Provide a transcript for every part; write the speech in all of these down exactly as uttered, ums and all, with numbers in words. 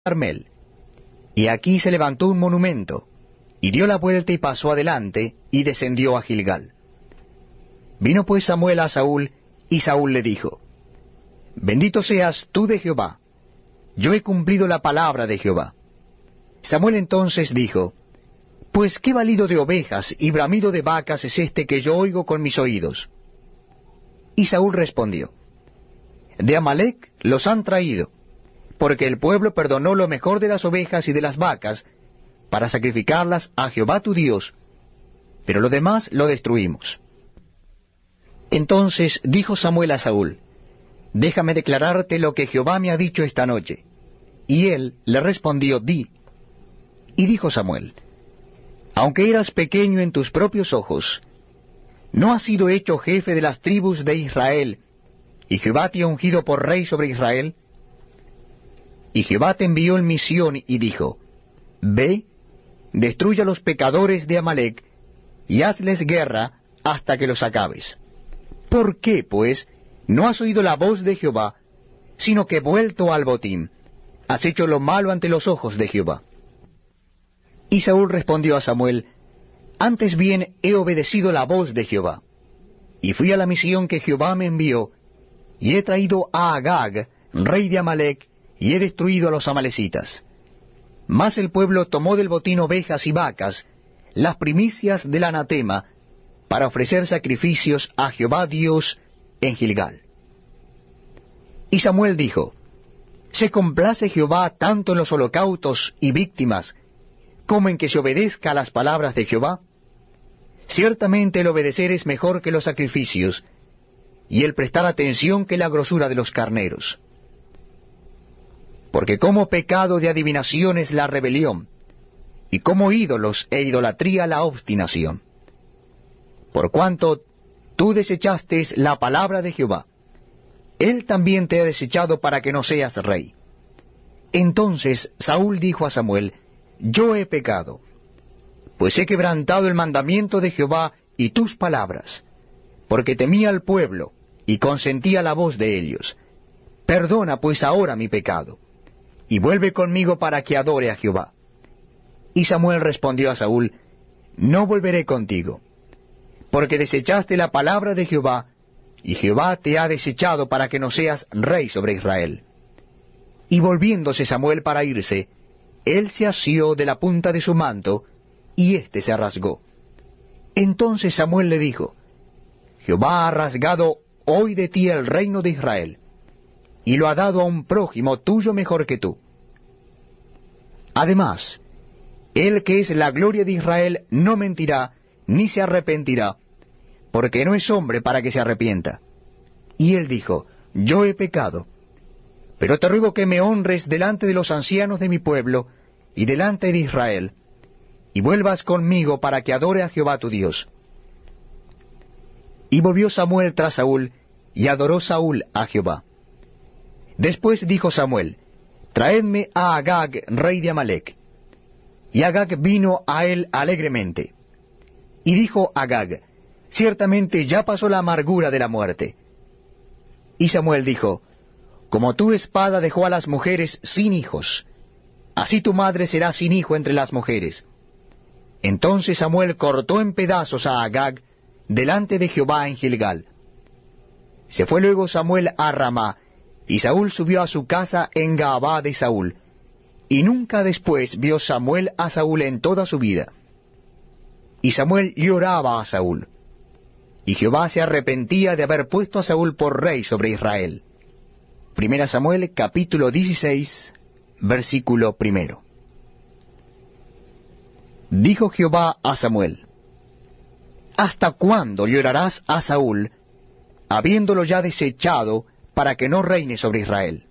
Carmel. Y aquí se levantó un monumento, y dio la vuelta y pasó adelante, y descendió a Gilgal. Vino pues Samuel a Saúl, y Saúl le dijo, Bendito seas tú de Jehová, yo he cumplido la palabra de Jehová. Samuel entonces dijo, Pues qué balido de ovejas y bramido de vacas es este que yo oigo con mis oídos. Y Saúl respondió, De Amalec los han traído, porque el pueblo perdonó lo mejor de las ovejas y de las vacas, para sacrificarlas a Jehová tu Dios, pero lo demás lo destruimos. Entonces dijo Samuel a Saúl, Déjame declararte lo que Jehová me ha dicho esta noche. Y él le respondió, Di. Y dijo Samuel, Aunque eras pequeño en tus propios ojos, ¿no has sido hecho jefe de las tribus de Israel, y Jehová te ha ungido por rey sobre Israel? Y Jehová te envió en misión y dijo, Ve, destruye a los pecadores de Amalec, y hazles guerra hasta que los acabes. ¿Por qué, pues, no has oído la voz de Jehová, sino que vuelto al botín, has hecho lo malo ante los ojos de Jehová? Y Saúl respondió a Samuel, Antes bien he obedecido la voz de Jehová, y fui a la misión que Jehová me envió, y he traído a Agag, rey de Amalec, y he destruido a los amalecitas. Mas el pueblo tomó del botín ovejas y vacas, las primicias del anatema, para ofrecer sacrificios a Jehová Dios en Gilgal. Y Samuel dijo, ¿Se complace Jehová tanto en los holocaustos y víctimas, como en que se obedezca a las palabras de Jehová? Ciertamente el obedecer es mejor que los sacrificios, y el prestar atención que la grosura de los carneros. Porque como pecado de adivinación es la rebelión, y como ídolos e idolatría la obstinación. Por cuanto tú desechaste la palabra de Jehová, él también te ha desechado para que no seas rey. Entonces Saúl dijo a Samuel, Yo he pecado, pues he quebrantado el mandamiento de Jehová y tus palabras, porque temía al pueblo y consentía la voz de ellos. Perdona pues ahora mi pecado, y vuelve conmigo para que adore a Jehová. Y Samuel respondió a Saúl, No volveré contigo, porque desechaste la palabra de Jehová, y Jehová te ha desechado para que no seas rey sobre Israel. Y volviéndose Samuel para irse, él se asió de la punta de su manto, y éste se rasgó. Entonces Samuel le dijo, Jehová ha rasgado hoy de ti el reino de Israel, y lo ha dado a un prójimo tuyo mejor que tú. Además, él que es la gloria de Israel no mentirá, ni se arrepentirá, porque no es hombre para que se arrepienta. Y él dijo, Yo he pecado, pero te ruego que me honres delante de los ancianos de mi pueblo, y delante de Israel, y vuelvas conmigo para que adore a Jehová tu Dios. Y volvió Samuel tras Saúl, y adoró Saúl a Jehová. Después dijo Samuel, Traedme a Agag, rey de Amalec. Y Agag vino a él alegremente. Y dijo Agag, Ciertamente ya pasó la amargura de la muerte. Y Samuel dijo, Como tu espada dejó a las mujeres sin hijos, así tu madre será sin hijo entre las mujeres. Entonces Samuel cortó en pedazos a Agag delante de Jehová en Gilgal. Se fue luego Samuel a Ramá, y Saúl subió a su casa en Gaabá de Saúl, y nunca después vio Samuel a Saúl en toda su vida. Y Samuel lloraba a Saúl, y Jehová se arrepentía de haber puesto a Saúl por rey sobre Israel. Primera Samuel, capítulo dieciséis, versículo primero. Dijo Jehová a Samuel, ¿Hasta cuándo llorarás a Saúl, habiéndolo ya desechado, para que no reine sobre Israel?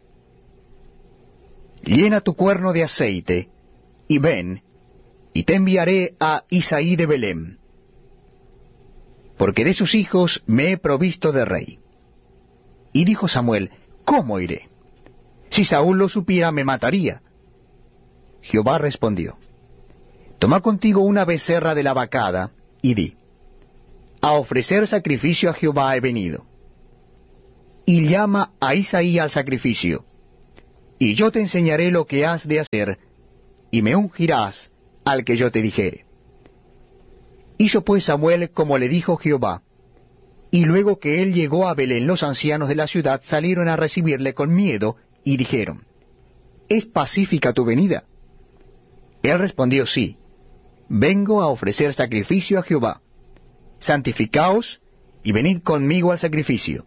Llena tu cuerno de aceite, y ven, y te enviaré a Isaí de Belem, porque de sus hijos me he provisto de rey. Y dijo Samuel, ¿Cómo iré? Si Saúl lo supiera, me mataría. Jehová respondió, Toma contigo una becerra de la vacada, y di, A ofrecer sacrificio a Jehová he venido. Y llama a Isaí al sacrificio, y yo te enseñaré lo que has de hacer, y me ungirás al que yo te dijere. Hizo pues Samuel como le dijo Jehová, y luego que él llegó a Belén, los ancianos de la ciudad salieron a recibirle con miedo, y dijeron, ¿es pacífica tu venida? Él respondió, sí, vengo a ofrecer sacrificio a Jehová. Santificaos, y venid conmigo al sacrificio.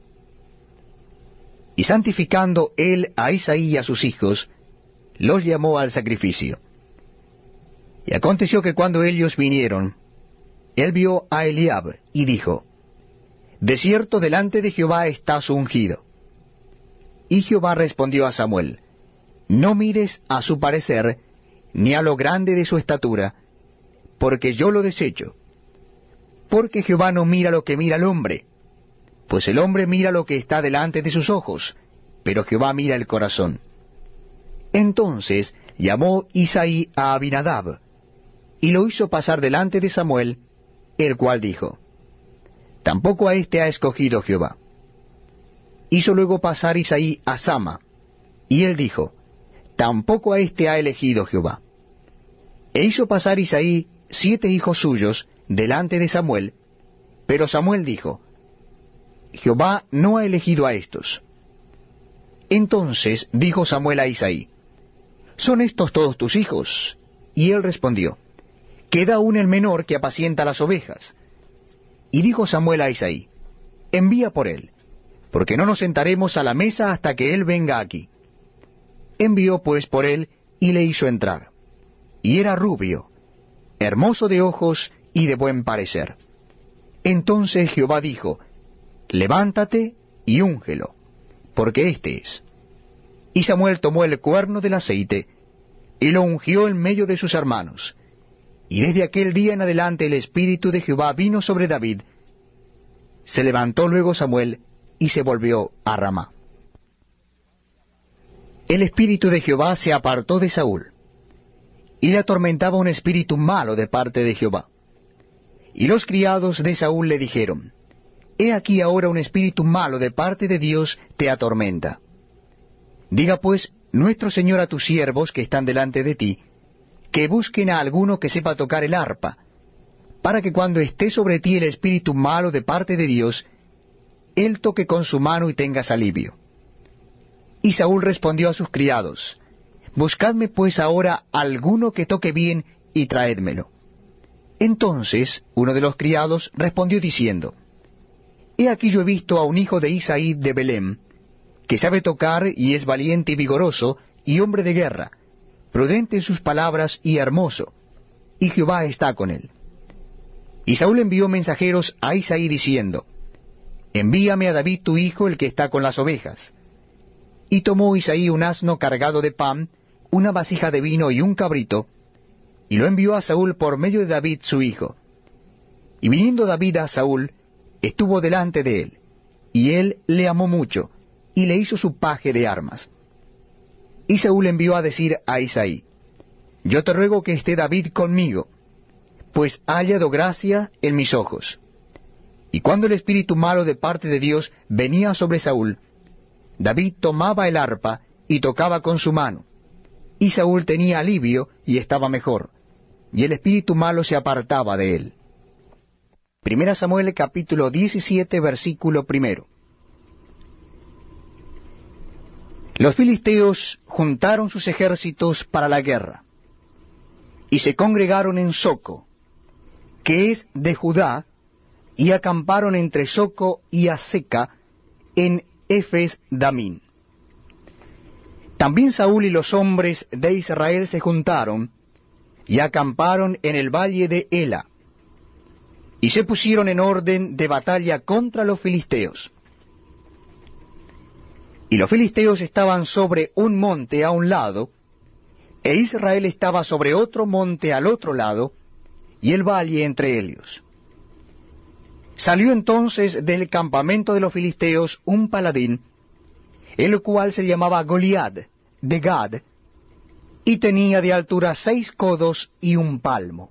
Y santificando él a Isaí y a sus hijos, los llamó al sacrificio. Y aconteció que cuando ellos vinieron, él vio a Eliab, y dijo, de cierto delante de Jehová está su ungido. Y Jehová respondió a Samuel, no mires a su parecer, ni a lo grande de su estatura, porque yo lo desecho. Porque Jehová no mira lo que mira el hombre, pues el hombre mira lo que está delante de sus ojos, pero Jehová mira el corazón. Entonces llamó Isaí a Abinadab, y lo hizo pasar delante de Samuel, el cual dijo, tampoco a éste ha escogido Jehová. Hizo luego pasar Isaí a Sama, y él dijo, tampoco a éste ha elegido Jehová. E hizo pasar Isaí siete hijos suyos delante de Samuel, pero Samuel dijo, Jehová no ha elegido a estos. Entonces dijo Samuel a Isaí, ¿son estos todos tus hijos? Y él respondió, queda aún el menor que apacienta las ovejas. Y dijo Samuel a Isaí, envía por él, porque no nos sentaremos a la mesa hasta que él venga aquí. Envió pues por él, y le hizo entrar. Y era rubio, hermoso de ojos y de buen parecer. Entonces Jehová dijo, levántate y úngelo, porque éste es. Y Samuel tomó el cuerno del aceite, y lo ungió en medio de sus hermanos. Y desde aquel día en adelante el Espíritu de Jehová vino sobre David. Se levantó luego Samuel, y se volvió a Ramá. El Espíritu de Jehová se apartó de Saúl, y le atormentaba un espíritu malo de parte de Jehová. Y los criados de Saúl le dijeron, he aquí ahora un espíritu malo de parte de Dios te atormenta. Diga pues nuestro Señor a tus siervos que están delante de ti, que busquen a alguno que sepa tocar el arpa, para que cuando esté sobre ti el espíritu malo de parte de Dios, él toque con su mano y tengas alivio. Y Saúl respondió a sus criados, buscadme pues ahora alguno que toque bien y traédmelo. Entonces uno de los criados respondió diciendo, he aquí yo he visto a un hijo de Isaí de Belén, que sabe tocar y es valiente y vigoroso, y hombre de guerra, prudente en sus palabras y hermoso, y Jehová está con él. Y Saúl envió mensajeros a Isaí diciendo, envíame a David tu hijo, el que está con las ovejas. Y tomó Isaí un asno cargado de pan, una vasija de vino y un cabrito, y lo envió a Saúl por medio de David su hijo. Y viniendo David a Saúl, estuvo delante de él, y él le amó mucho, y le hizo su paje de armas. Y Saúl envió a decir a Isaí, yo te ruego que esté David conmigo, pues ha hallado gracia en mis ojos. Y cuando el espíritu malo de parte de Dios venía sobre Saúl, David tomaba el arpa y tocaba con su mano, y Saúl tenía alivio y estaba mejor, y el espíritu malo se apartaba de él. Primera Samuel capítulo diecisiete versículo primero. Los filisteos juntaron sus ejércitos para la guerra, y se congregaron en Soco, que es de Judá, y acamparon entre Soco y Aseca, en Efes Damín. También Saúl y los hombres de Israel se juntaron, y acamparon en el valle de Ela, y se pusieron en orden de batalla contra los filisteos. Y los filisteos estaban sobre un monte a un lado, e Israel estaba sobre otro monte al otro lado, y el valle entre ellos. Salió entonces del campamento de los filisteos un paladín, el cual se llamaba Goliat, de Gad, y tenía de altura seis codos y un palmo.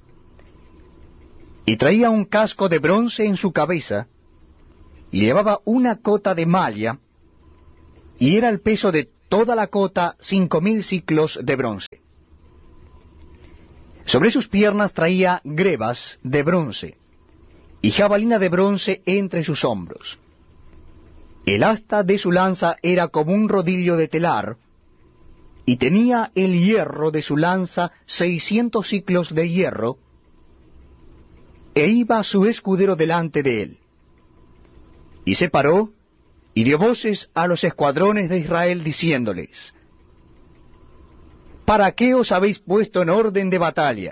Y traía un casco de bronce en su cabeza, y llevaba una cota de malla, y era el peso de toda la cota cinco mil siclos de bronce. Sobre sus piernas traía grebas de bronce, y jabalina de bronce entre sus hombros. El asta de su lanza era como un rodillo de telar, y tenía el hierro de su lanza seiscientos siclos de hierro, e iba su escudero delante de él. Y se paró, y dio voces a los escuadrones de Israel, diciéndoles: ¿Para qué os habéis puesto en orden de batalla?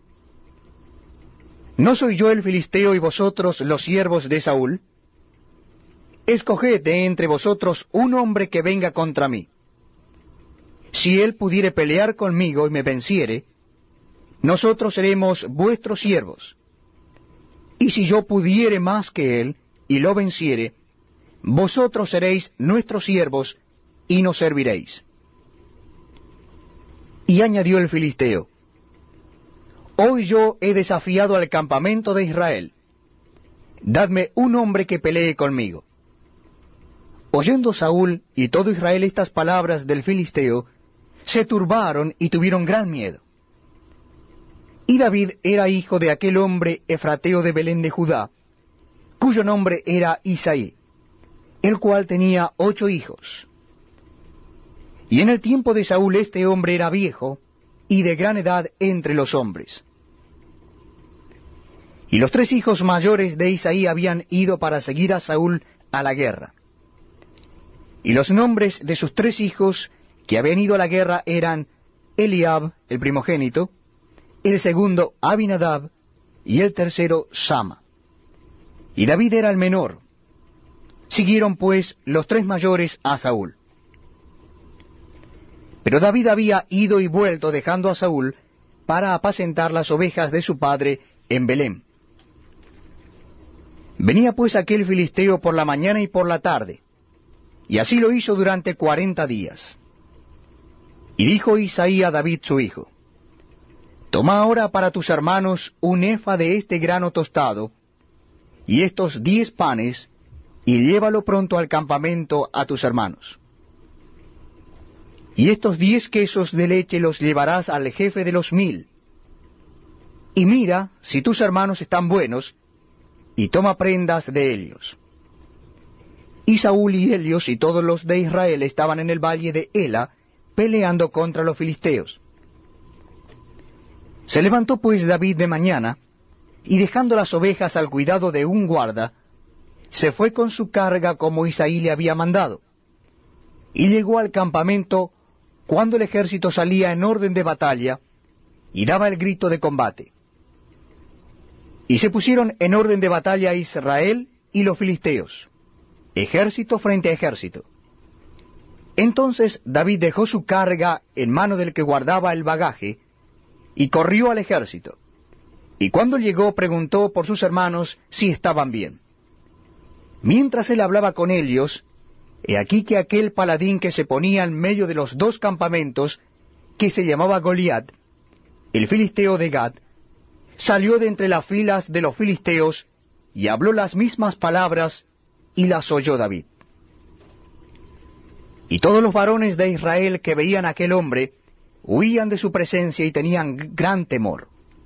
¿No soy yo el filisteo y vosotros los siervos de Saúl? Escoged de entre vosotros un hombre que venga contra mí. Si él pudiere pelear conmigo y me venciere, nosotros seremos vuestros siervos. Y si yo pudiere más que él y lo venciere, vosotros seréis nuestros siervos y nos serviréis. Y añadió el filisteo: Hoy yo he desafiado al campamento de Israel. Dadme un hombre que pelee conmigo. Oyendo Saúl y todo Israel estas palabras del filisteo, se turbaron y tuvieron gran miedo. Y David era hijo de aquel hombre efrateo de Belén de Judá, cuyo nombre era Isaí, el cual tenía ocho hijos. Y en el tiempo de Saúl este hombre era viejo y de gran edad entre los hombres. Y los tres hijos mayores de Isaí habían ido para seguir a Saúl a la guerra. Y los nombres de sus tres hijos que habían ido a la guerra eran Eliab, el primogénito, el segundo Abinadab, y el tercero Sama. Y David era el menor. Siguieron pues los tres mayores a Saúl. Pero David había ido y vuelto dejando a Saúl para apacentar las ovejas de su padre en Belén. Venía pues aquel filisteo por la mañana y por la tarde, y así lo hizo durante cuarenta días. Y dijo Isaí a David su hijo: Toma ahora para tus hermanos un efa de este grano tostado, y estos diez panes, y llévalo pronto al campamento a tus hermanos. Y estos diez quesos de leche los llevarás al jefe de los mil. Y mira si tus hermanos están buenos, y toma prendas de ellos. Y Saúl y ellos y todos los de Israel estaban en el valle de Ela, peleando contra los filisteos. Se levantó pues David de mañana, y dejando las ovejas al cuidado de un guarda, se fue con su carga como Isaí le había mandado, y llegó al campamento cuando el ejército salía en orden de batalla, y daba el grito de combate. Y se pusieron en orden de batalla Israel y los filisteos, ejército frente a ejército. Entonces David dejó su carga en mano del que guardaba el bagaje, y corrió al ejército. Y cuando llegó preguntó por sus hermanos si estaban bien. Mientras él hablaba con ellos, he aquí que aquel paladín que se ponía en medio de los dos campamentos, que se llamaba Goliat, el filisteo de Gat, salió de entre las filas de los filisteos, y habló las mismas palabras, y las oyó David. Y todos los varones de Israel que veían a aquel hombre, huían de su presencia y tenían gran temor.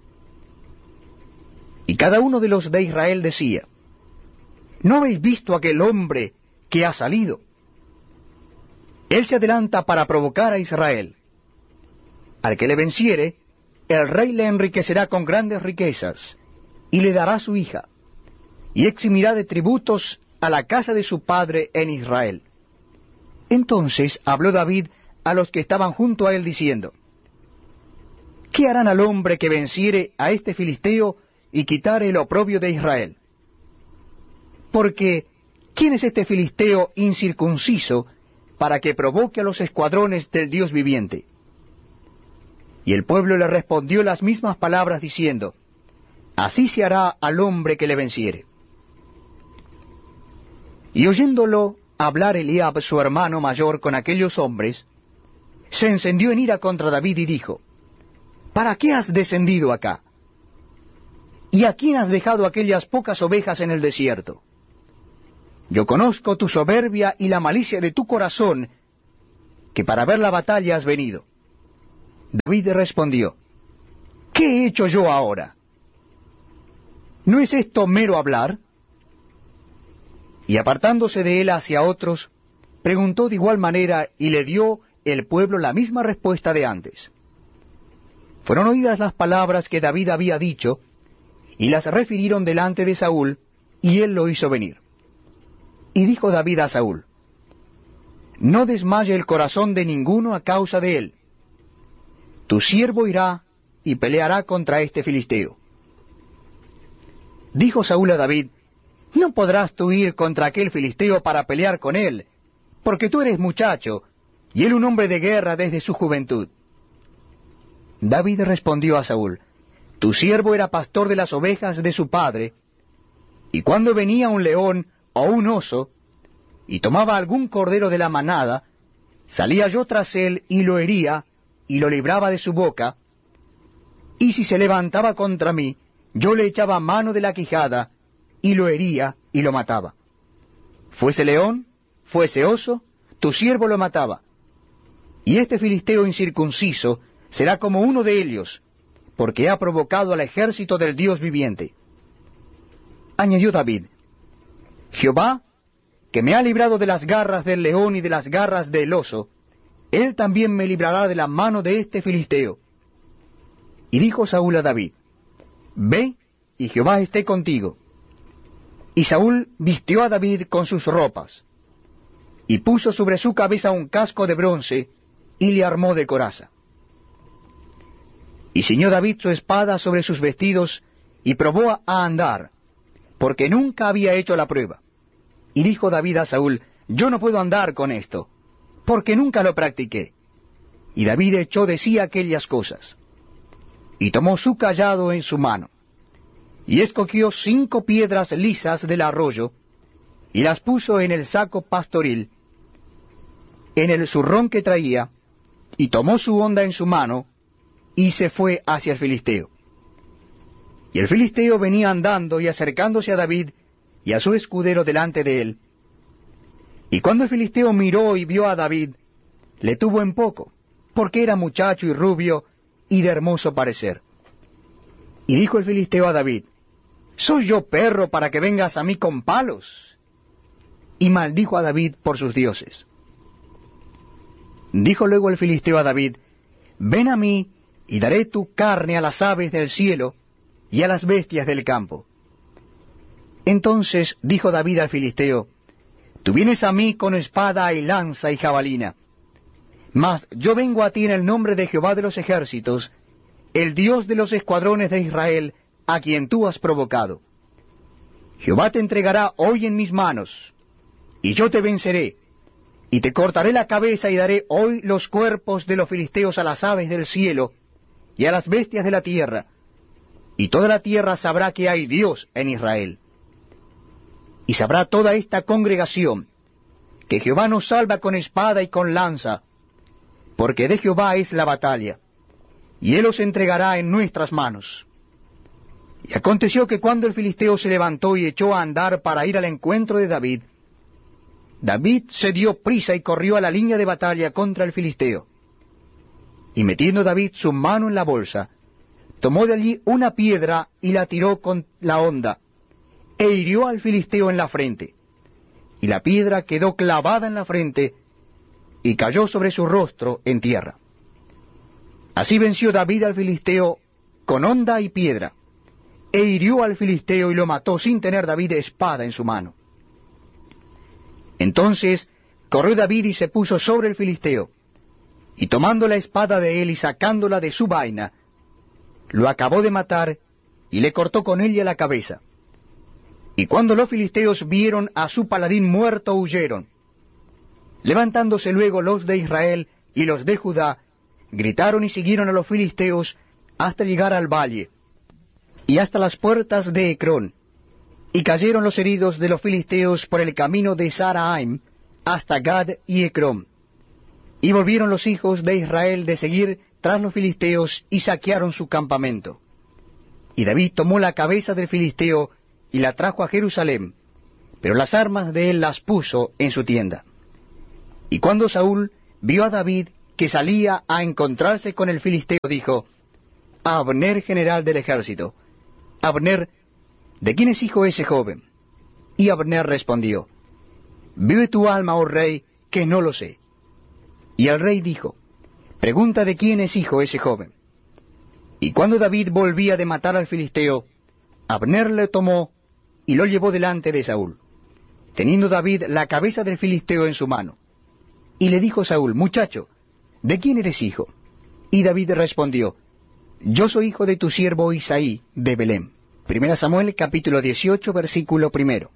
Y cada uno de los de Israel decía: ¿No habéis visto aquel hombre que ha salido? Él se adelanta para provocar a Israel. Al que le venciere, el rey le enriquecerá con grandes riquezas, y le dará su hija, y eximirá de tributos a la casa de su padre en Israel. Entonces habló David a los que estaban junto a él, diciendo: ¿Qué harán al hombre que venciere a este filisteo y quitare el oprobio de Israel? Porque, ¿quién es este filisteo incircunciso para que provoque a los escuadrones del Dios viviente? Y el pueblo le respondió las mismas palabras, diciendo: Así se hará al hombre que le venciere. Y oyéndolo hablar Eliab, su hermano mayor, con aquellos hombres, se encendió en ira contra David y dijo: ¿Para qué has descendido acá? ¿Y a quién has dejado aquellas pocas ovejas en el desierto? Yo conozco tu soberbia y la malicia de tu corazón, que para ver la batalla has venido. David respondió, ¿qué he hecho yo ahora? ¿No es esto mero hablar? Y apartándose de él hacia otros, preguntó de igual manera, y le dio el pueblo la misma respuesta de antes. Fueron oídas las palabras que David había dicho, y las refirieron delante de Saúl, y él lo hizo venir. Y dijo David a Saúl, no desmaye el corazón de ninguno a causa de él. Tu siervo irá y peleará contra este filisteo. Dijo Saúl a David, no podrás tú ir contra aquel filisteo para pelear con él, porque tú eres muchacho, y él un hombre de guerra desde su juventud. David respondió a Saúl, tu siervo era pastor de las ovejas de su padre, y cuando venía un león o un oso, y tomaba algún cordero de la manada, salía yo tras él y lo hería, y lo libraba de su boca, y si se levantaba contra mí, yo le echaba mano de la quijada, y lo hería y lo mataba. Fuese león, fuese oso, tu siervo lo mataba. Y este filisteo incircunciso será como uno de ellos, porque ha provocado al ejército del Dios viviente. Añadió David, Jehová, que me ha librado de las garras del león y de las garras del oso, él también me librará de la mano de este filisteo. Y dijo Saúl a David, ve, y Jehová esté contigo. Y Saúl vistió a David con sus ropas, y puso sobre su cabeza un casco de bronce, y le armó de coraza. Y ciñó David su espada sobre sus vestidos, y probó a andar, porque nunca había hecho la prueba. Y dijo David a Saúl, yo no puedo andar con esto, porque nunca lo practiqué. Y David echó de sí aquellas cosas. Y tomó su cayado en su mano, y escogió cinco piedras lisas del arroyo, y las puso en el saco pastoril, en el zurrón que traía, y tomó su honda en su mano, y se fue hacia el filisteo. Y el filisteo venía andando y acercándose a David, y a su escudero delante de él. Y cuando el filisteo miró y vio a David, le tuvo en poco, porque era muchacho y rubio, y de hermoso parecer. Y dijo el filisteo a David, ¿soy yo perro para que vengas a mí con palos? Y maldijo a David por sus dioses. Dijo luego el filisteo a David, ven a mí, y daré tu carne a las aves del cielo, y a las bestias del campo. Entonces dijo David al filisteo, tú vienes a mí con espada y lanza y jabalina, mas yo vengo a ti en el nombre de Jehová de los ejércitos, el Dios de los escuadrones de Israel, a quien tú has provocado. Jehová te entregará hoy en mis manos, y yo te venceré, y te cortaré la cabeza y daré hoy los cuerpos de los filisteos a las aves del cielo y a las bestias de la tierra, y toda la tierra sabrá que hay Dios en Israel. Y sabrá toda esta congregación que Jehová nos salva con espada y con lanza, porque de Jehová es la batalla, y él os entregará en nuestras manos. Y aconteció que cuando el filisteo se levantó y echó a andar para ir al encuentro de David, David se dio prisa y corrió a la línea de batalla contra el filisteo. Y metiendo David su mano en la bolsa, tomó de allí una piedra y la tiró con la honda, e hirió al filisteo en la frente. Y la piedra quedó clavada en la frente, y cayó sobre su rostro en tierra. Así venció David al filisteo con honda y piedra, e hirió al filisteo y lo mató sin tener David espada en su mano. Entonces corrió David y se puso sobre el filisteo, y tomando la espada de él y sacándola de su vaina, lo acabó de matar, y le cortó con ella la cabeza. Y cuando los filisteos vieron a su paladín muerto, huyeron. Levantándose luego los de Israel y los de Judá, gritaron y siguieron a los filisteos hasta llegar al valle, y hasta las puertas de Ecrón, y cayeron los heridos de los filisteos por el camino de Saraim hasta Gad y Ecrón. Y volvieron los hijos de Israel de seguir tras los filisteos y saquearon su campamento. Y David tomó la cabeza del filisteo y la trajo a Jerusalén, pero las armas de él las puso en su tienda. Y cuando Saúl vio a David que salía a encontrarse con el filisteo, dijo: Abner, general del ejército. Abner, ¿de quién es hijo ese joven? Y Abner respondió: Vive tu alma, oh rey, que no lo sé. Y el rey dijo: Pregunta de quién es hijo ese joven. Y cuando David volvía de matar al filisteo, Abner le tomó y lo llevó delante de Saúl, teniendo David la cabeza del filisteo en su mano. Y le dijo Saúl: Muchacho, ¿de quién eres hijo? Y David respondió: Yo soy hijo de tu siervo Isaí de Belén. Primera Samuel capítulo dieciocho, versículo primero.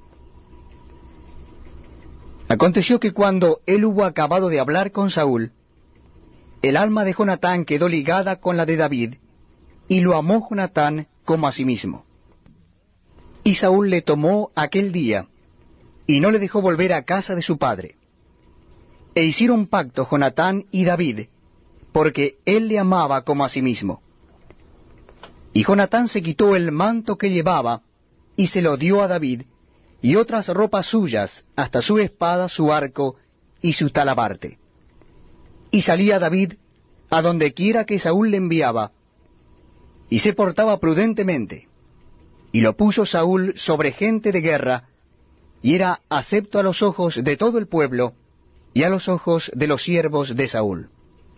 Aconteció que cuando él hubo acabado de hablar con Saúl, el alma de Jonatán quedó ligada con la de David, y lo amó Jonatán como a sí mismo. Y Saúl le tomó aquel día, y no le dejó volver a casa de su padre. E hicieron pacto Jonatán y David, porque él le amaba como a sí mismo. Y Jonatán se quitó el manto que llevaba, y se lo dio a David, y otras ropas suyas, hasta su espada, su arco y su talabarte. Y salía David a donde quiera que Saúl le enviaba, y se portaba prudentemente, y lo puso Saúl sobre gente de guerra, y era acepto a los ojos de todo el pueblo, y a los ojos de los siervos de Saúl.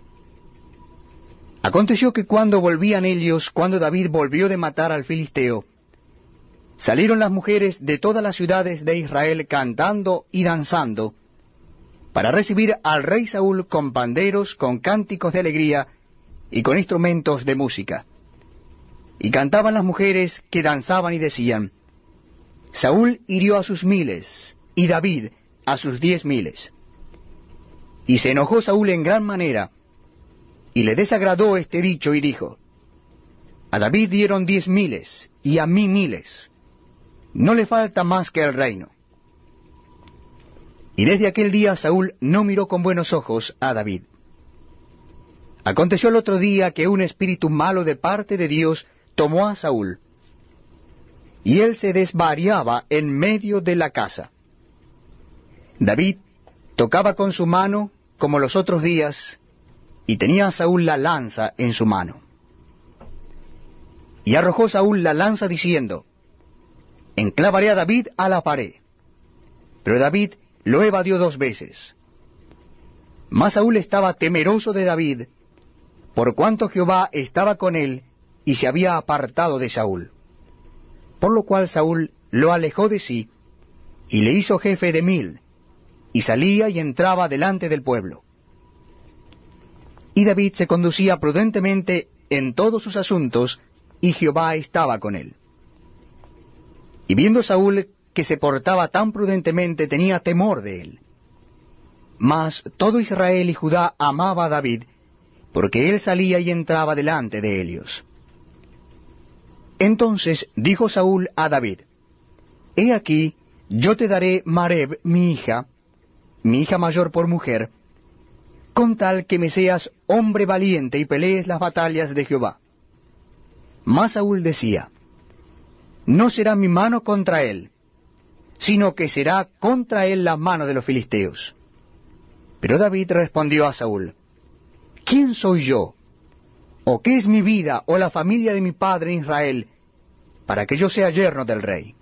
Aconteció que cuando volvían ellos, cuando David volvió de matar al filisteo, salieron las mujeres de todas las ciudades de Israel cantando y danzando, para recibir al rey Saúl con panderos, con cánticos de alegría y con instrumentos de música. Y cantaban las mujeres que danzaban y decían: Saúl hirió a sus miles, y David a sus diez miles. Y se enojó Saúl en gran manera, y le desagradó este dicho, y dijo: A David dieron diez miles, y a mí miles. No le falta más que el reino. Y desde aquel día Saúl no miró con buenos ojos a David. Aconteció el otro día que un espíritu malo de parte de Dios tomó a Saúl, y él se desvariaba en medio de la casa. David tocaba con su mano como los otros días, y tenía a Saúl la lanza en su mano. Y arrojó Saúl la lanza diciendo: Enclavaré a David a la pared. Pero David lo evadió dos veces. Mas Saúl estaba temeroso de David, por cuanto Jehová estaba con él, y se había apartado de Saúl. Por lo cual Saúl lo alejó de sí, y le hizo jefe de mil, y salía y entraba delante del pueblo. Y David se conducía prudentemente en todos sus asuntos, y Jehová estaba con él. Y viendo Saúl que se portaba tan prudentemente, tenía temor de él. Mas todo Israel y Judá amaba a David, porque él salía y entraba delante de ellos. Entonces dijo Saúl a David: He aquí, yo te daré Mareb, mi hija, mi hija mayor por mujer, con tal que me seas hombre valiente y pelees las batallas de Jehová. Mas Saúl decía: No será mi mano contra él, sino que será contra él la mano de los filisteos. Pero David respondió a Saúl: ¿Quién soy yo? ¿O qué es mi vida o la familia de mi padre Israel, para que yo sea yerno del rey?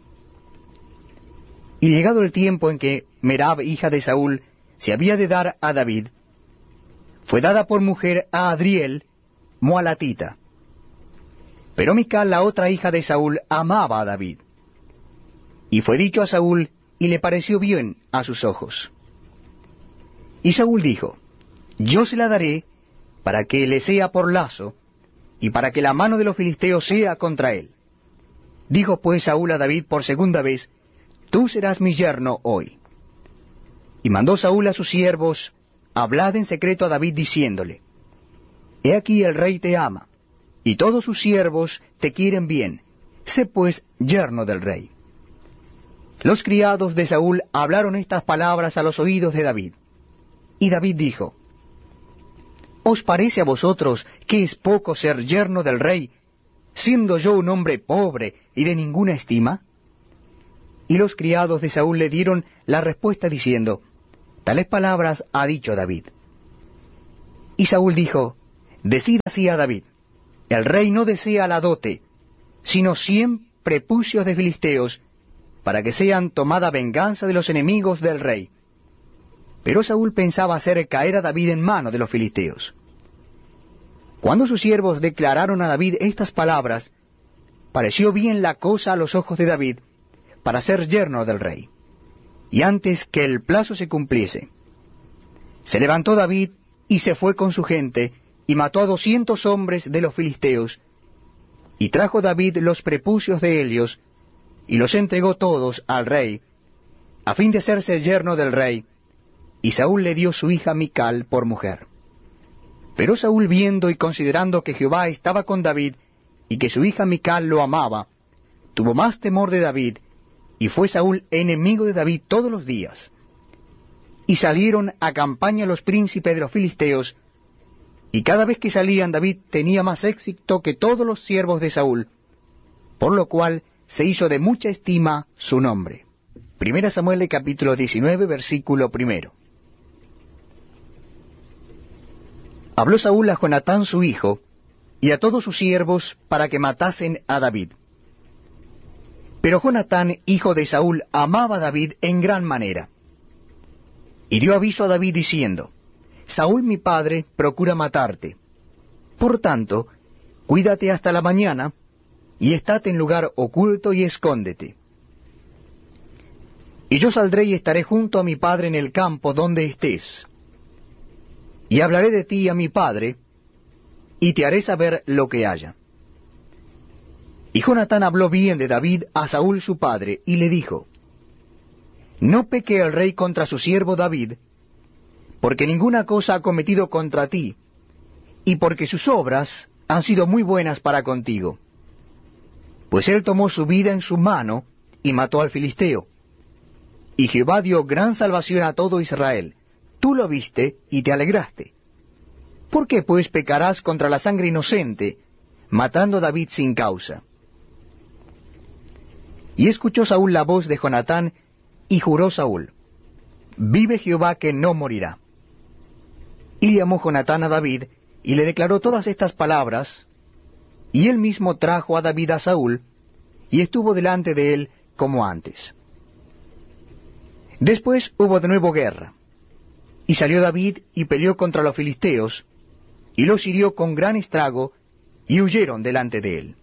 Y llegado el tiempo en que Merab, hija de Saúl, se había de dar a David, fue dada por mujer a Adriel, moalatita. Pero Mical, la otra hija de Saúl, amaba a David. Y fue dicho a Saúl, y le pareció bien a sus ojos. Y Saúl dijo: Yo se la daré, para que le sea por lazo, y para que la mano de los filisteos sea contra él. Dijo pues Saúl a David por segunda vez: Tú serás mi yerno hoy. Y mandó Saúl a sus siervos: Hablad en secreto a David diciéndole: He aquí el rey te ama, y todos sus siervos te quieren bien, sé pues yerno del rey. Los criados de Saúl hablaron estas palabras a los oídos de David. Y David dijo: ¿Os parece a vosotros que es poco ser yerno del rey, siendo yo un hombre pobre y de ninguna estima? Y los criados de Saúl le dieron la respuesta diciendo: Tales palabras ha dicho David. Y Saúl dijo, decid así a David, el rey no desea la dote, sino cien prepucios de filisteos, para que sean tomada venganza de los enemigos del rey. Pero Saúl pensaba hacer caer a David en mano de los filisteos. Cuando sus siervos declararon a David estas palabras, pareció bien la cosa a los ojos de David para ser yerno del rey. Y antes que el plazo se cumpliese, se levantó David y se fue con su gente, y mató a doscientos hombres de los filisteos, y trajo David los prepucios de ellos, y los entregó todos al rey, a fin de hacerse yerno del rey, y Saúl le dio su hija Mical por mujer. Pero Saúl, viendo y considerando que Jehová estaba con David, y que su hija Mical lo amaba, tuvo más temor de David, y fue Saúl enemigo de David todos los días. Y salieron a campaña los príncipes de los filisteos, y cada vez que salían David tenía más éxito que todos los siervos de Saúl, por lo cual se hizo de mucha estima su nombre. Primera Samuel capítulo diecinueve, versículo primero. Habló Saúl a Jonatán su hijo, y a todos sus siervos, para que matasen a David. Pero Jonatán, hijo de Saúl, amaba a David en gran manera. Y dio aviso a David diciendo, Saúl mi padre procura matarte. Por tanto, cuídate hasta la mañana, y estate en lugar oculto y escóndete. Y yo saldré y estaré junto a mi padre en el campo donde estés. Y hablaré de ti a mi padre, y te haré saber lo que haya. Y Jonatán habló bien de David a Saúl su padre, y le dijo, no peque el rey contra su siervo David, porque ninguna cosa ha cometido contra ti, y porque sus obras han sido muy buenas para contigo. Pues él tomó su vida en su mano, y mató al filisteo. Y Jehová dio gran salvación a todo Israel. Tú lo viste, y te alegraste. ¿Por qué pues pecarás contra la sangre inocente, matando a David sin causa? Y escuchó Saúl la voz de Jonatán, y juró Saúl, vive Jehová que no morirá. Y llamó Jonatán a David, y le declaró todas estas palabras, y él mismo trajo a David a Saúl, y estuvo delante de él como antes. Después hubo de nuevo guerra, y salió David y peleó contra los filisteos, y los hirió con gran estrago, y huyeron delante de él.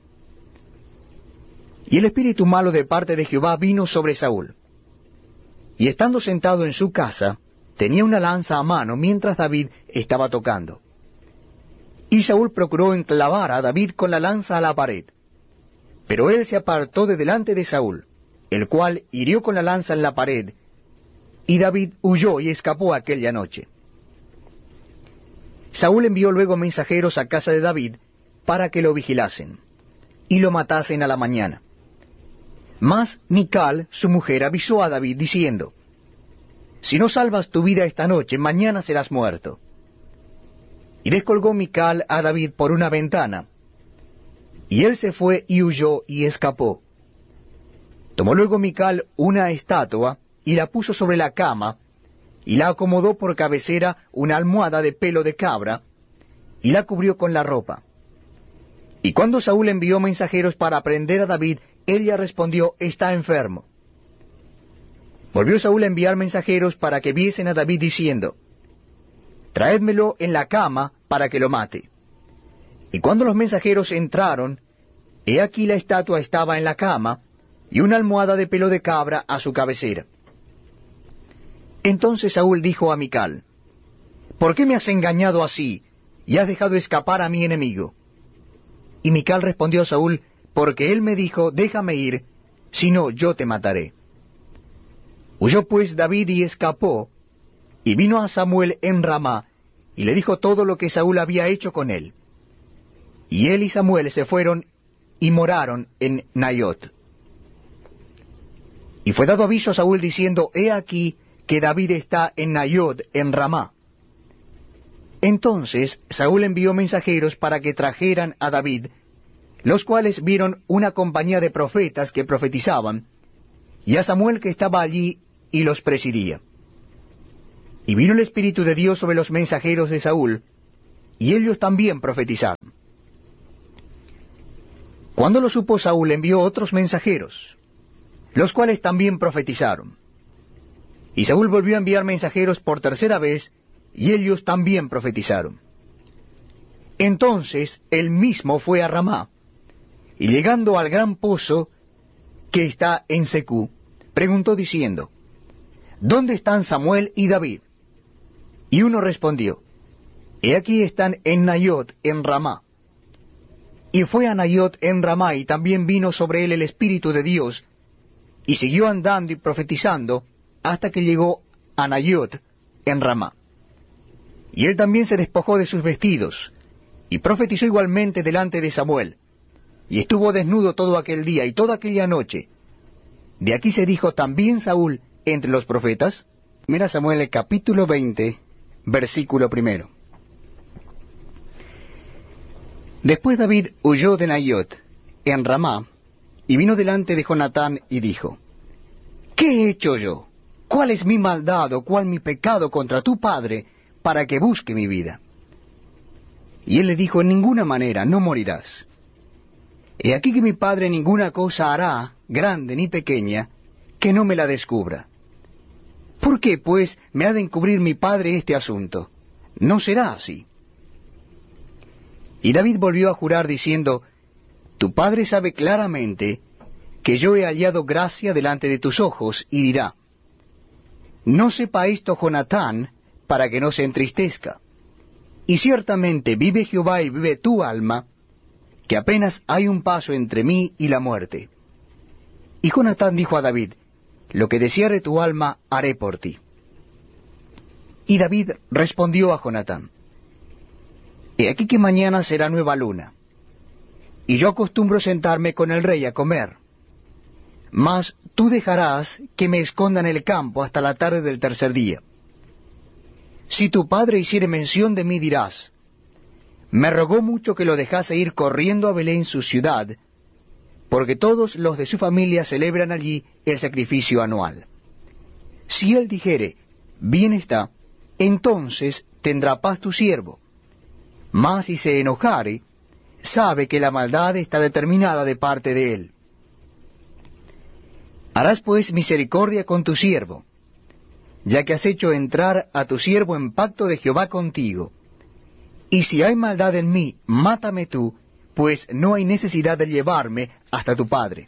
Y el espíritu malo de parte de Jehová vino sobre Saúl. Y estando sentado en su casa, tenía una lanza a mano mientras David estaba tocando. Y Saúl procuró enclavar a David con la lanza a la pared. Pero él se apartó de delante de Saúl, el cual hirió con la lanza en la pared, y David huyó y escapó aquella noche. Saúl envió luego mensajeros a casa de David para que lo vigilasen, y lo matasen a la mañana. Mas Mical, su mujer, avisó a David, diciendo, si no salvas tu vida esta noche, mañana serás muerto. Y descolgó Mical a David por una ventana, y él se fue y huyó y escapó. Tomó luego Mical una estatua, y la puso sobre la cama, y la acomodó por cabecera una almohada de pelo de cabra, y la cubrió con la ropa. Y cuando Saúl envió mensajeros para prender a David, ella respondió, está enfermo. Volvió Saúl a enviar mensajeros para que viesen a David diciendo, traédmelo en la cama para que lo mate. Y cuando los mensajeros entraron, he aquí la estatua estaba en la cama, y una almohada de pelo de cabra a su cabecera. Entonces Saúl dijo a Mical, ¿por qué me has engañado así, y has dejado escapar a mi enemigo? Y Mical respondió a Saúl, porque él me dijo, déjame ir, si no yo te mataré. Huyó pues David y escapó, y vino a Samuel en Ramá, y le dijo todo lo que Saúl había hecho con él. Y él y Samuel se fueron y moraron en Naiot. Y fue dado aviso a Saúl diciendo, he aquí que David está en Naiot en Ramá. Entonces Saúl envió mensajeros para que trajeran a David, los cuales vieron una compañía de profetas que profetizaban, y a Samuel que estaba allí y los presidía. Y vino el Espíritu de Dios sobre los mensajeros de Saúl, y ellos también profetizaron. Cuando lo supo Saúl, envió otros mensajeros, los cuales también profetizaron. Y Saúl volvió a enviar mensajeros por tercera vez, y ellos también profetizaron. Entonces él mismo fue a Ramá, y llegando al gran pozo que está en Secú, preguntó diciendo, ¿dónde están Samuel y David? Y uno respondió, he aquí están en Nayot, en Ramá. Y fue a Nayot en Ramá, y también vino sobre él el Espíritu de Dios, y siguió andando y profetizando, hasta que llegó a Nayot en Ramá. Y él también se despojó de sus vestidos, y profetizó igualmente delante de Samuel, y estuvo desnudo todo aquel día y toda aquella noche. De aquí se dijo también Saúl entre los profetas. Mira Samuel el capítulo veinte, versículo primero. Después David huyó de Nayot, en Ramá, y vino delante de Jonatán y dijo, ¿qué he hecho yo? ¿Cuál es mi maldad o cuál mi pecado contra tu padre, para que busque mi vida? Y él le dijo, en ninguna manera, no morirás. He aquí que mi padre ninguna cosa hará, grande ni pequeña, que no me la descubra. ¿Por qué, pues, me ha de encubrir mi padre este asunto? No será así. Y David volvió a jurar diciendo, tu padre sabe claramente que yo he hallado gracia delante de tus ojos, y dirá, no sepa esto Jonatán, para que no se entristezca. Y ciertamente vive Jehová y vive tu alma, que apenas hay un paso entre mí y la muerte. Y Jonatán dijo a David, lo que deseare tu alma haré por ti. Y David respondió a Jonatán, he aquí que mañana será nueva luna, y yo acostumbro sentarme con el rey a comer. Mas tú dejarás que me esconda en el campo hasta la tarde del tercer día. Si tu padre hiciere mención de mí, dirás, me rogó mucho que lo dejase ir corriendo a Belén su ciudad, porque todos los de su familia celebran allí el sacrificio anual. Si él dijere, bien está, entonces tendrá paz tu siervo. Mas si se enojare, sabe que la maldad está determinada de parte de él. Harás pues misericordia con tu siervo, ya que has hecho entrar a tu siervo en pacto de Jehová contigo. Y si hay maldad en mí, mátame tú, pues no hay necesidad de llevarme hasta tu padre.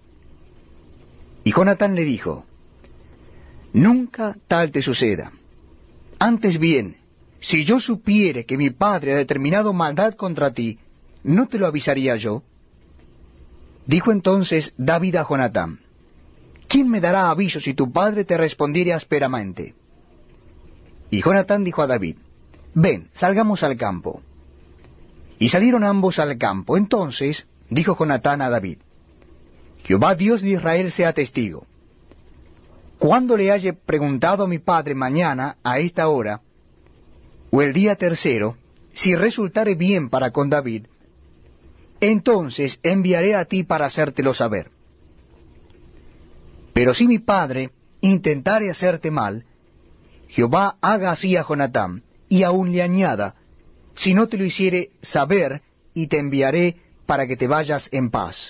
Y Jonatán le dijo, nunca tal te suceda. Antes bien, si yo supiere que mi padre ha determinado maldad contra ti, ¿no te lo avisaría yo? Dijo entonces David a Jonatán, ¿quién me dará aviso si tu padre te respondiere ásperamente? Y Jonatán dijo a David, ven, salgamos al campo. Y salieron ambos al campo. Entonces dijo Jonatán a David, Jehová Dios de Israel sea testigo. Cuando le haya preguntado a mi padre mañana a esta hora, o el día tercero, si resultare bien para con David, entonces enviaré a ti para hacértelo saber. Pero si mi padre intentare hacerte mal, Jehová haga así a Jonatán, y aún le añada, si no te lo hiciere saber, y te enviaré para que te vayas en paz.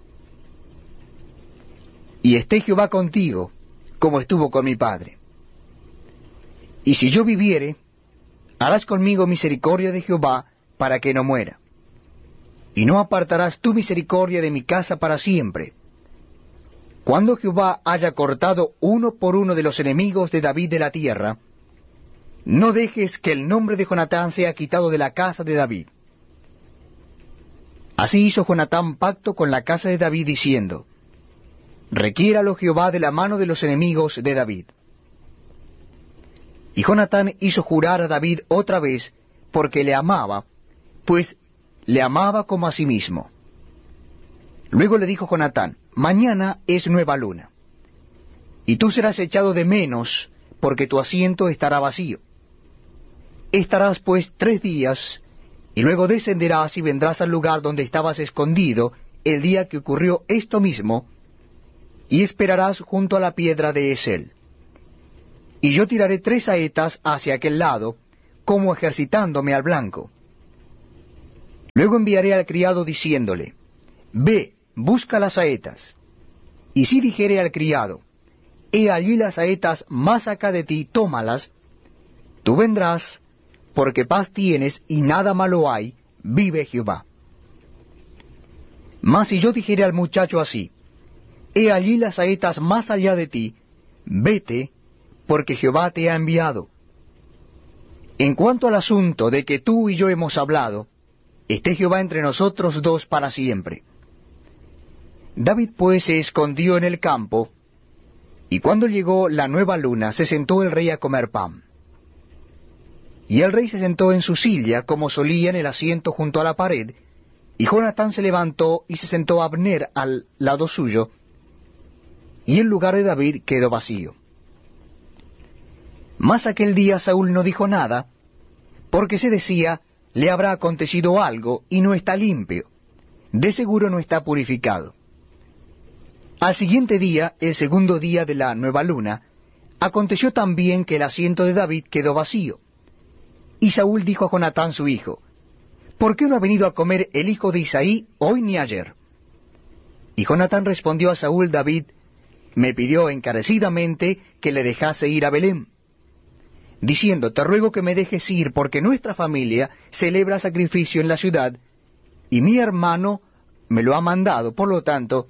Y esté Jehová contigo, como estuvo con mi padre. Y si yo viviere, harás conmigo misericordia de Jehová, para que no muera. Y no apartarás tu misericordia de mi casa para siempre. Cuando Jehová haya cortado uno por uno de los enemigos de David de la tierra, no dejes que el nombre de Jonatán sea quitado de la casa de David. Así hizo Jonatán pacto con la casa de David, diciendo, requiéralo Jehová de la mano de los enemigos de David. Y Jonatán hizo jurar a David otra vez, porque le amaba, pues le amaba como a sí mismo. Luego le dijo Jonatán, mañana es nueva luna, y tú serás echado de menos, porque tu asiento estará vacío. Estarás pues tres días, y luego descenderás y vendrás al lugar donde estabas escondido el día que ocurrió esto mismo, y esperarás junto a la piedra de Esel. y yo tiraré tres saetas hacia aquel lado, como ejercitándome al blanco. Luego enviaré al criado diciéndole, ve, busca las saetas. Y si dijere al criado, he allí las saetas más acá de ti, tómalas, tú vendrás, porque paz tienes y nada malo hay, vive Jehová. Mas si yo dijere al muchacho así, he allí las saetas más allá de ti, vete, porque Jehová te ha enviado. En cuanto al asunto de que tú y yo hemos hablado, esté Jehová entre nosotros dos para siempre. David pues se escondió en el campo, y cuando llegó la nueva luna, se sentó el rey a comer pan. Y el rey se sentó en su silla, como solía en el asiento junto a la pared, y Jonatán se levantó y se sentó Abner al lado suyo, y el lugar de David quedó vacío. Mas aquel día Saúl no dijo nada, porque se decía, le habrá acontecido algo, y no está limpio, de seguro no está purificado. Al siguiente día, el segundo día de la nueva luna, aconteció también que el asiento de David quedó vacío. Y Saúl dijo a Jonatán su hijo, ¿por qué no ha venido a comer el hijo de Isaí hoy ni ayer? Y Jonatán respondió a Saúl, David me pidió encarecidamente que le dejase ir a Belén, diciendo, te ruego que me dejes ir, porque nuestra familia celebra sacrificio en la ciudad, y mi hermano me lo ha mandado. Por lo tanto,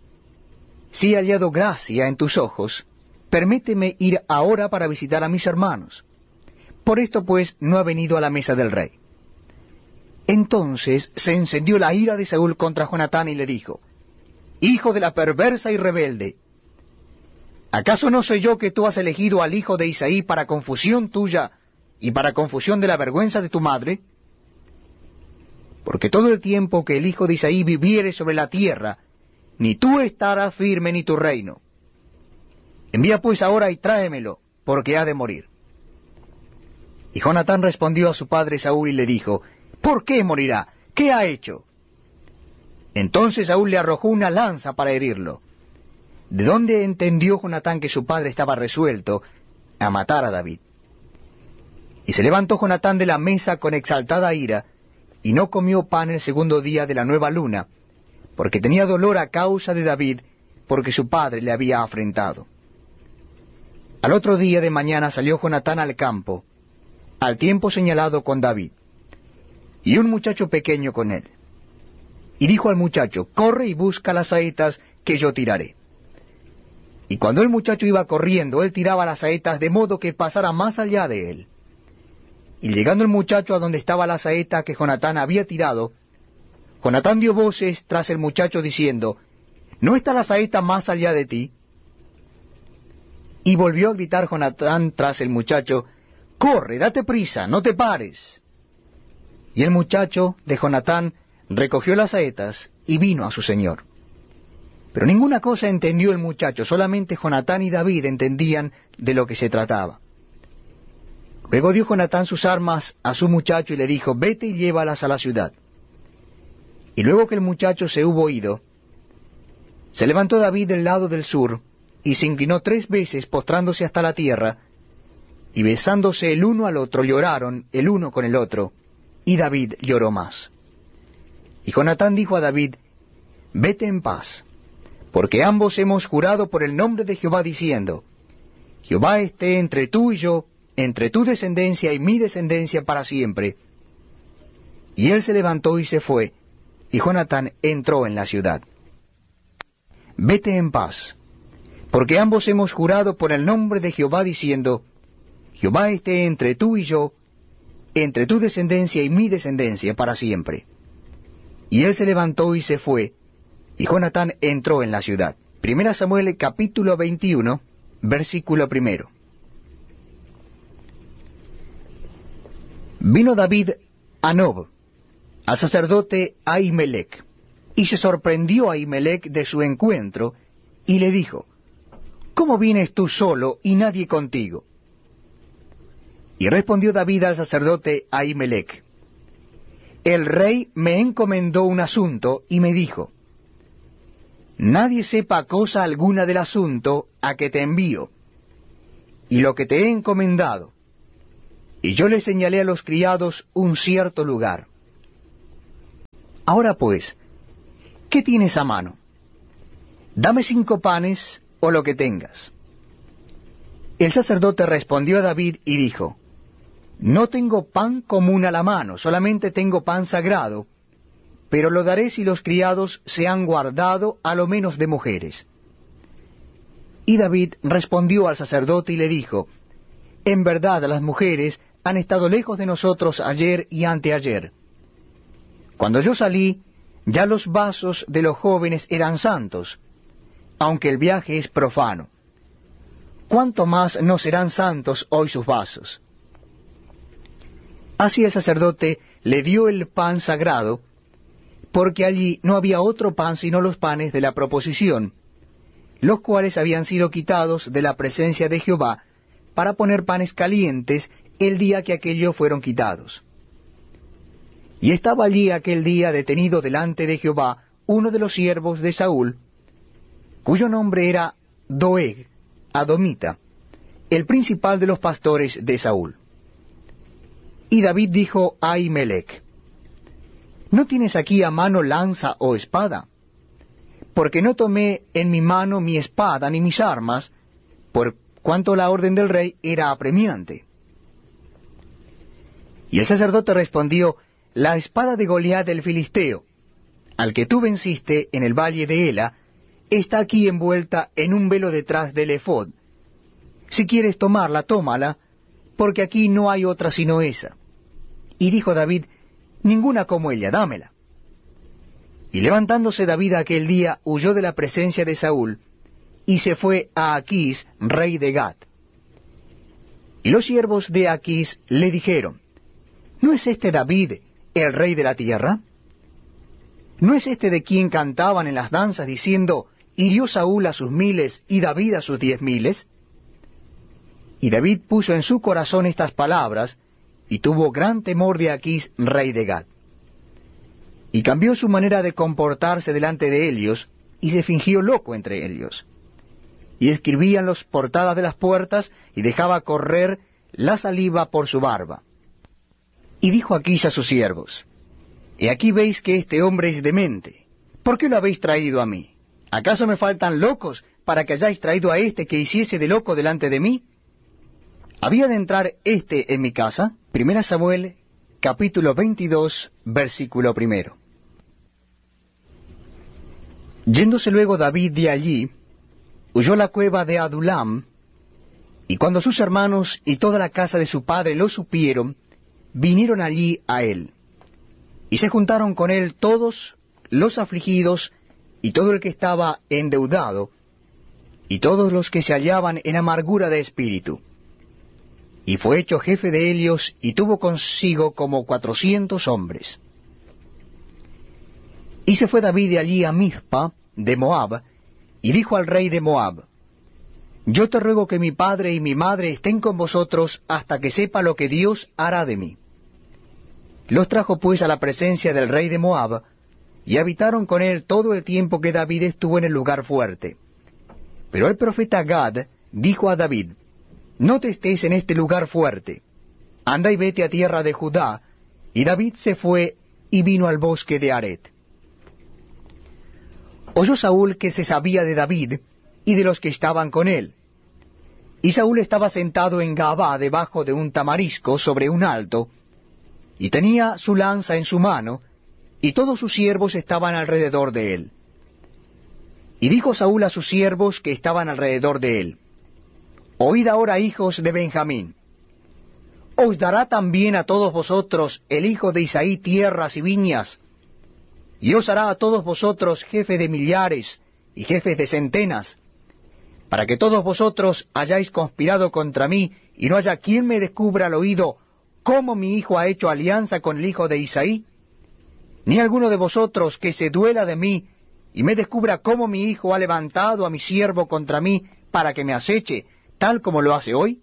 si he hallado gracia en tus ojos, permíteme ir ahora para visitar a mis hermanos. Por esto pues no ha venido a la mesa del rey. Entonces se encendió la ira de Saúl contra Jonatán y le dijo, hijo de la perversa y rebelde, ¿acaso no soy yo que tú has elegido al hijo de Isaí para confusión tuya y para confusión de la vergüenza de tu madre? Porque todo el tiempo que el hijo de Isaí viviere sobre la tierra, ni tú estarás firme ni tu reino. Envía pues ahora y tráemelo, porque ha de morir. Y Jonatán respondió a su padre Saúl y le dijo, ¿por qué morirá? ¿Qué ha hecho? Entonces Saúl le arrojó una lanza para herirlo. ¿De dónde entendió Jonatán que su padre estaba resuelto a matar a David? Y se levantó Jonatán de la mesa con exaltada ira, y no comió pan el segundo día de la nueva luna, porque tenía dolor a causa de David, porque su padre le había afrentado. Al otro día de mañana salió Jonatán al campo, al tiempo señalado con David, y un muchacho pequeño con él. Y dijo al muchacho, corre y busca las saetas que yo tiraré. Y cuando el muchacho iba corriendo, él tiraba las saetas de modo que pasara más allá de él. Y llegando el muchacho a donde estaba la saeta que Jonatán había tirado, Jonatán dio voces tras el muchacho diciendo, ¿no está la saeta más allá de ti? Y volvió a gritar Jonatán tras el muchacho, corre, date prisa, no te pares. Y el muchacho de Jonatán recogió las saetas y vino a su señor. Pero ninguna cosa entendió el muchacho, solamente Jonatán y David entendían de lo que se trataba. Luego dio Jonatán sus armas a su muchacho y le dijo, vete y llévalas a la ciudad. Y luego que el muchacho se hubo ido, se levantó David del lado del sur, y se inclinó tres veces postrándose hasta la tierra, y besándose el uno al otro lloraron el uno con el otro, y David lloró más. Y Jonatán dijo a David, vete en paz, porque ambos hemos jurado por el nombre de Jehová diciendo, Jehová esté entre tú y yo, entre tu descendencia y mi descendencia para siempre. Y él se levantó y se fue, y Jonatán entró en la ciudad. Vete en paz, porque ambos hemos jurado por el nombre de Jehová diciendo, Jehová esté entre tú y yo, entre tu descendencia y mi descendencia para siempre. Y él se levantó y se fue, y Jonatán entró en la ciudad. Primera Samuel capítulo veintiuno, versículo primero. Vino David a Nob, al sacerdote Ahimelech, y se sorprendió Ahimelech de su encuentro, y le dijo, ¿cómo vienes tú solo y nadie contigo? Y respondió David al sacerdote Ahimelech, el rey me encomendó un asunto y me dijo, nadie sepa cosa alguna del asunto a que te envío, y lo que te he encomendado. Y yo le señalé a los criados un cierto lugar. Ahora pues, ¿qué tienes a mano? Dame cinco panes o lo que tengas. El sacerdote respondió a David y dijo, no tengo pan común a la mano, solamente tengo pan sagrado, pero lo daré si los criados se han guardado a lo menos de mujeres. Y David respondió al sacerdote y le dijo, en verdad las mujeres han estado lejos de nosotros ayer y anteayer. Cuando yo salí, ya los vasos de los jóvenes eran santos, aunque el viaje es profano. ¿Cuánto más no serán santos hoy sus vasos? Así el sacerdote le dio el pan sagrado, porque allí no había otro pan sino los panes de la proposición, los cuales habían sido quitados de la presencia de Jehová para poner panes calientes el día que aquellos fueron quitados. Y estaba allí aquel día detenido delante de Jehová uno de los siervos de Saúl, cuyo nombre era Doeg, Adomita, el principal de los pastores de Saúl. Y David dijo a Ahimelech, ¿no tienes aquí a mano lanza o espada? Porque no tomé en mi mano mi espada ni mis armas, por cuanto la orden del rey era apremiante. Y el sacerdote respondió, la espada de Goliat el Filisteo, al que tú venciste en el valle de Ela, está aquí envuelta en un velo detrás del ephod. Si quieres tomarla, tómala, porque aquí no hay otra sino esa. Y dijo David, ninguna como ella, dámela. Y levantándose David aquel día, huyó de la presencia de Saúl, y se fue a Aquís, rey de Gat. Y los siervos de Aquís le dijeron, ¿no es este David el rey de la tierra? ¿No es este de quien cantaban en las danzas diciendo, hirió Saúl a sus miles y David a sus diez miles? Y David puso en su corazón estas palabras, y tuvo gran temor de Aquís, rey de Gat. Y cambió su manera de comportarse delante de ellos, y se fingió loco entre ellos. Y escribía en las portadas de las puertas, y dejaba correr la saliva por su barba. Y dijo Aquís a sus siervos, he aquí veis que este hombre es demente. ¿Por qué lo habéis traído a mí? ¿Acaso me faltan locos para que hayáis traído a este que hiciese de loco delante de mí? ¿Había de entrar éste en mi casa? Primera Samuel, capítulo veintidós, versículo primero. Yéndose luego David de allí, huyó a la cueva de Adulam, y cuando sus hermanos y toda la casa de su padre lo supieron, vinieron allí a él. Y se juntaron con él todos los afligidos, y todo el que estaba endeudado, y todos los que se hallaban en amargura de espíritu. Y fue hecho jefe de ellos, y tuvo consigo como cuatrocientos hombres. Y se fue David de allí a Mizpa, de Moab, y dijo al rey de Moab, yo te ruego que mi padre y mi madre estén con vosotros hasta que sepa lo que Dios hará de mí. Los trajo pues a la presencia del rey de Moab, y habitaron con él todo el tiempo que David estuvo en el lugar fuerte. Pero el profeta Gad dijo a David, no te estés en este lugar fuerte, anda y vete a tierra de Judá, y David se fue y vino al bosque de Aret. Oyó Saúl que se sabía de David y de los que estaban con él. Y Saúl estaba sentado en Gabá debajo de un tamarisco sobre un alto, y tenía su lanza en su mano, y todos sus siervos estaban alrededor de él. Y dijo Saúl a sus siervos que estaban alrededor de él, oíd ahora, hijos de Benjamín, ¿os dará también a todos vosotros el hijo de Isaí tierras y viñas? Y os hará a todos vosotros jefe de millares y jefes de centenas, para que todos vosotros hayáis conspirado contra mí, y no haya quien me descubra al oído cómo mi hijo ha hecho alianza con el hijo de Isaí, ni alguno de vosotros que se duela de mí, y me descubra cómo mi hijo ha levantado a mi siervo contra mí, para que me aceche, tal como lo hace hoy.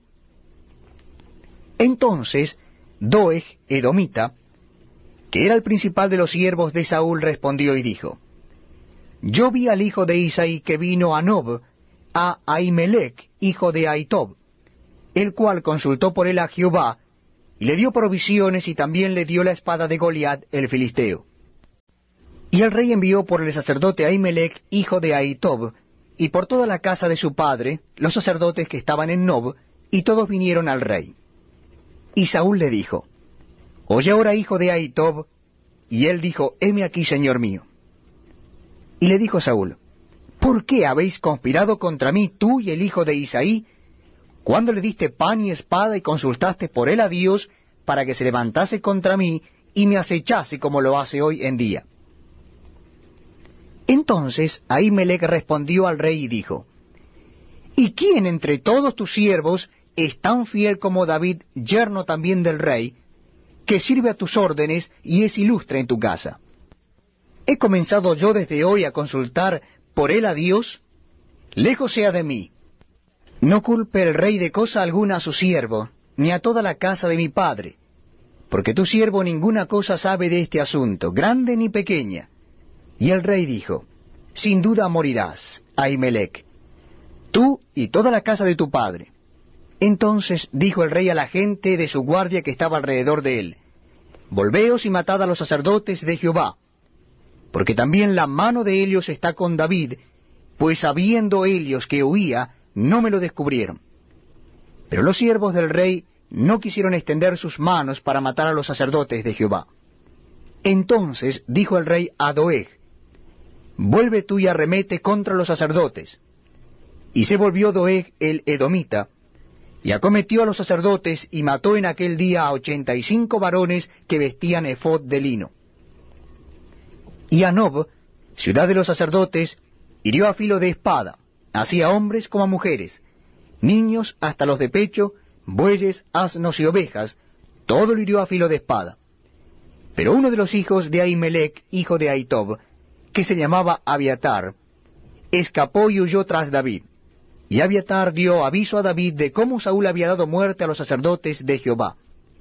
Entonces Doeg, edomita, que era el principal de los siervos de Saúl, respondió y dijo, yo vi al hijo de Isaí que vino a Nob, a Ahimelech, hijo de Ahitob, el cual consultó por él a Jehová, y le dio provisiones, y también le dio la espada de Goliat el filisteo. Y el rey envió por el sacerdote Ahimelech, hijo de Ahitob, y por toda la casa de su padre, los sacerdotes que estaban en Nob, y todos vinieron al rey. Y Saúl le dijo, Oye ahora, hijo de Ahitob. Y él dijo, Heme aquí, señor mío. Y le dijo Saúl, ¿Por qué habéis conspirado contra mí, tú y el hijo de Isaí, cuando le diste pan y espada y consultaste por él a Dios, para que se levantase contra mí y me acechase como lo hace hoy en día? Entonces Ahimelech respondió al rey y dijo, ¿Y quién entre todos tus siervos es tan fiel como David, yerno también del rey, que sirve a tus órdenes y es ilustre en tu casa? ¿He comenzado yo desde hoy a consultar por él a Dios? Lejos sea de mí. No culpe el rey de cosa alguna a su siervo, ni a toda la casa de mi padre, porque tu siervo ninguna cosa sabe de este asunto, grande ni pequeña. Y el rey dijo, Sin duda morirás, Ahimelech, tú y toda la casa de tu padre. Entonces dijo el rey a la gente de su guardia que estaba alrededor de él, Volveos y matad a los sacerdotes de Jehová, porque también la mano de ellos está con David, pues sabiendo ellos que huía, no me lo descubrieron. Pero los siervos del rey no quisieron extender sus manos para matar a los sacerdotes de Jehová. Entonces dijo el rey a Doeg, Vuelve tú y arremete contra los sacerdotes. Y se volvió Doeg el edomita, y acometió a los sacerdotes, y mató en aquel día a ochenta y cinco varones que vestían efod de lino. Y a Nob, ciudad de los sacerdotes, hirió a filo de espada, así a hombres como a mujeres, niños hasta los de pecho, bueyes, asnos y ovejas, todo lo hirió a filo de espada. Pero uno de los hijos de Ahimelech, hijo de Ahitob, que se llamaba Abiatar, escapó y huyó tras David. Y Abiatar dio aviso a David de cómo Saúl había dado muerte a los sacerdotes de Jehová.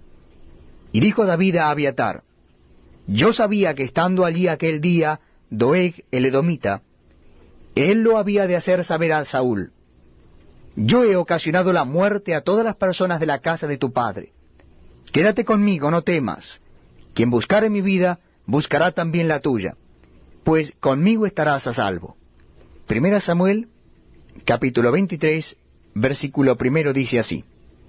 Y dijo David a Abiatar, Yo sabía que estando allí aquel día Doeg el edomita, él lo había de hacer saber a Saúl. Yo he ocasionado la muerte a todas las personas de la casa de tu padre. Quédate conmigo, no temas. Quien buscare mi vida, buscará también la tuya, pues conmigo estarás a salvo. Primera Samuel, capítulo veintitrés, versículo primero dice así.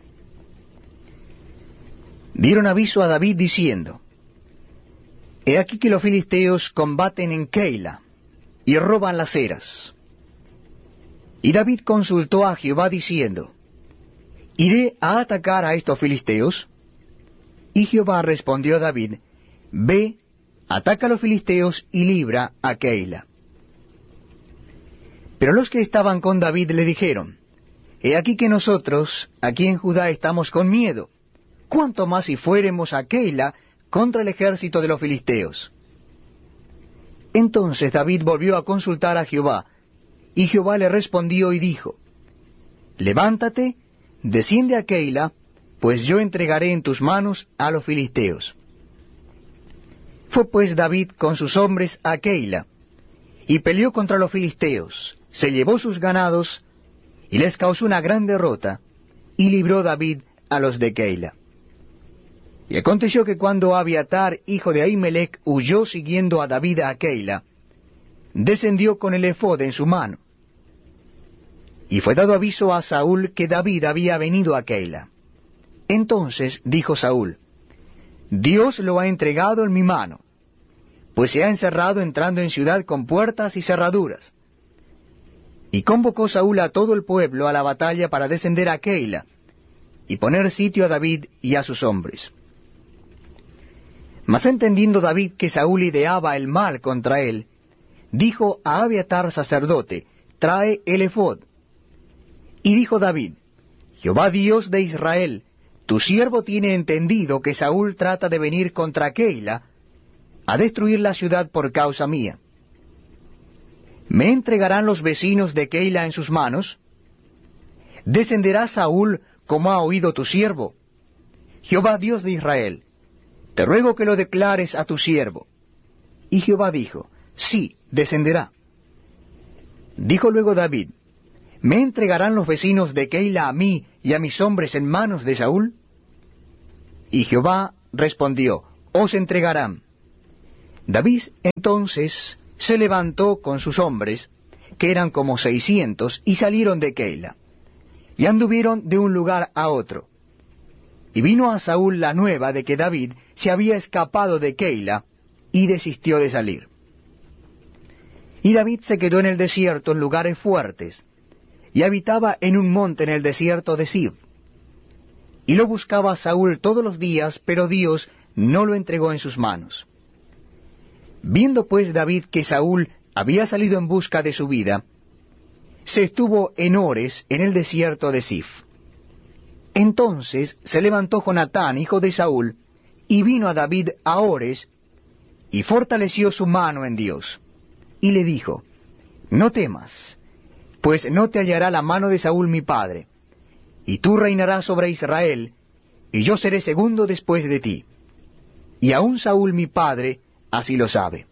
Dieron aviso a David diciendo, He aquí que los filisteos combaten en Keila, y roban las eras. Y David consultó a Jehová diciendo, ¿Iré a atacar a estos filisteos? Y Jehová respondió a David, Ve, ataca a los filisteos y libra a Keila. Pero los que estaban con David le dijeron, He aquí que nosotros, aquí en Judá, estamos con miedo, cuánto más si fuéremos a Keila contra el ejército de los filisteos. Entonces David volvió a consultar a Jehová, y Jehová le respondió y dijo, Levántate, desciende a Keila, pues yo entregaré en tus manos a los filisteos. Fue pues David con sus hombres a Keila, y peleó contra los filisteos, se llevó sus ganados, y les causó una gran derrota, y libró David a los de Keila. Y aconteció que cuando Abiatar, hijo de Ahimelech, huyó siguiendo a David a Keila, descendió con el efod en su mano. Y fue dado aviso a Saúl que David había venido a Keila. Entonces dijo Saúl, Dios lo ha entregado en mi mano, pues se ha encerrado entrando en ciudad con puertas y cerraduras. Y convocó Saúl a todo el pueblo a la batalla para descender a Keila, y poner sitio a David y a sus hombres. Mas entendiendo David que Saúl ideaba el mal contra él, dijo a Abiatar sacerdote, Trae el efod. Y dijo David, Jehová Dios de Israel, tu siervo tiene entendido que Saúl trata de venir contra Keila, a destruir la ciudad por causa mía. ¿Me entregarán los vecinos de Keila en sus manos? ¿Descenderá Saúl como ha oído tu siervo? Jehová Dios de Israel, te ruego que lo declares a tu siervo. Y Jehová dijo, Sí, descenderá. Dijo luego David, ¿Me entregarán los vecinos de Keila a mí y a mis hombres en manos de Saúl? Y Jehová respondió, os entregarán. David entonces se levantó con sus hombres, que eran como seiscientos, y salieron de Keila, y anduvieron de un lugar a otro. Y vino a Saúl la nueva de que David se había escapado de Keila, y desistió de salir. Y David se quedó en el desierto en lugares fuertes, y habitaba en un monte en el desierto de Zif. Y lo buscaba Saúl todos los días, pero Dios no lo entregó en sus manos. Viendo pues David que Saúl había salido en busca de su vida, se estuvo en Ores, en el desierto de Zif. Entonces se levantó Jonatán, hijo de Saúl, y vino a David a Ores, y fortaleció su mano en Dios. Y le dijo, no temas, pues no te hallará la mano de Saúl mi padre, y tú reinarás sobre Israel, y yo seré segundo después de ti. Y aun Saúl mi padre así lo sabe.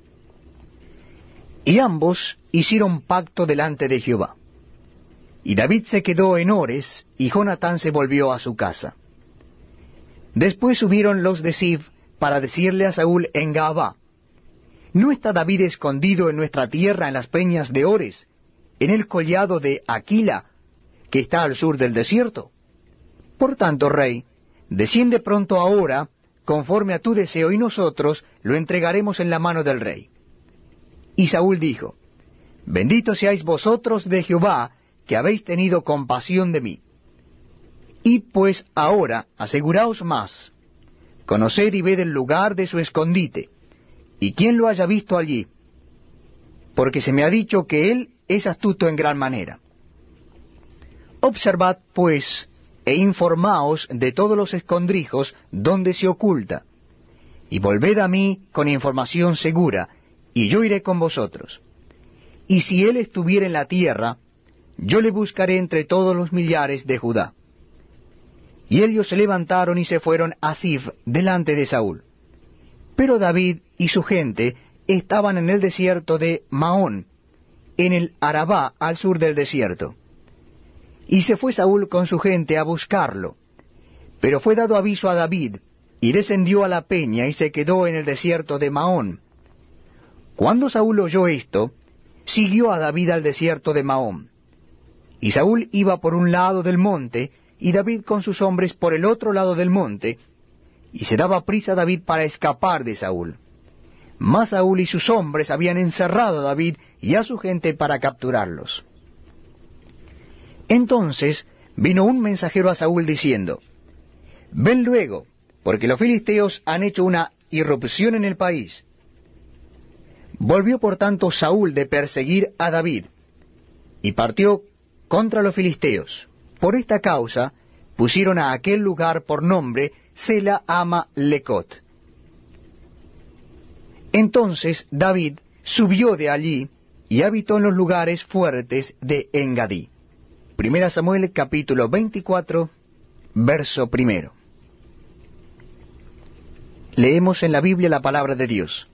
Y ambos hicieron pacto delante de Jehová. Y David se quedó en Ores, y Jonatán se volvió a su casa. Después subieron los de Zif para decirle a Saúl en Gaabá, ¿no está David escondido en nuestra tierra en las peñas de Ores, en el collado de Aquila, que está al sur del desierto? Por tanto, rey, desciende pronto ahora, conforme a tu deseo, y nosotros lo entregaremos en la mano del rey. Y Saúl dijo, bendito seáis vosotros de Jehová, que habéis tenido compasión de mí. Id pues ahora, aseguraos más, conoced y ved el lugar de su escondite, y quién lo haya visto allí, porque se me ha dicho que él es astuto en gran manera. Observad pues, e informaos de todos los escondrijos donde se oculta, y volved a mí con información segura, y yo iré con vosotros. Y si él estuviera en la tierra, yo le buscaré entre todos los millares de Judá. Y ellos se levantaron y se fueron a Zif delante de Saúl. Pero David y su gente estaban en el desierto de Maón, en el Arabá al sur del desierto. Y se fue Saúl con su gente a buscarlo. Pero fue dado aviso a David, y descendió a la peña y se quedó en el desierto de Maón. Cuando Saúl oyó esto, siguió a David al desierto de Maón. Y Saúl iba por un lado del monte, y David con sus hombres por el otro lado del monte, y se daba prisa David para escapar de Saúl. Mas Saúl y sus hombres habían encerrado a David y a su gente para capturarlos. Entonces vino un mensajero a Saúl diciendo, ven luego, porque los filisteos han hecho una irrupción en el país. Volvió por tanto Saúl de perseguir a David, y partió contra los filisteos. Por esta causa pusieron a aquel lugar por nombre Sela Ama Lecot. Entonces David subió de allí y habitó en los lugares fuertes de Engadí. Primera Samuel capítulo veinticuatro, verso primero. Leemos en la Biblia la palabra de Dios.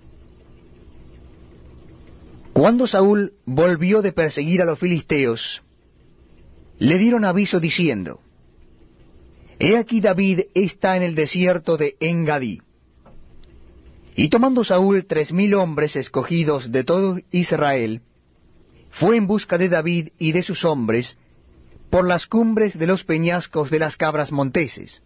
Cuando Saúl volvió de perseguir a los filisteos, le dieron aviso diciendo, he aquí David está en el desierto de Engadí. Y tomando Saúl tres mil hombres escogidos de todo Israel, fue en busca de David y de sus hombres por las cumbres de los peñascos de las cabras monteses.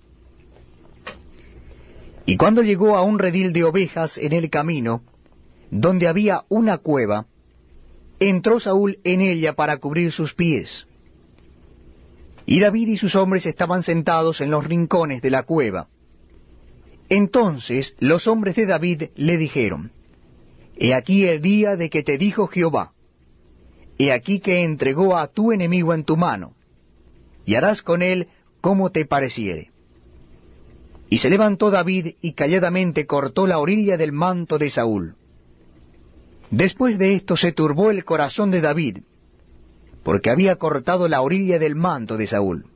Y cuando llegó a un redil de ovejas en el camino, donde había una cueva, entró Saúl en ella para cubrir sus pies. Y David y sus hombres estaban sentados en los rincones de la cueva. Entonces los hombres de David le dijeron, he aquí el día de que te dijo Jehová, he aquí que entregó a tu enemigo en tu mano, y harás con él como te pareciere. Y se levantó David y calladamente cortó la orilla del manto de Saúl. Después de esto se turbó el corazón de David, porque había cortado la orilla del manto de Saúl.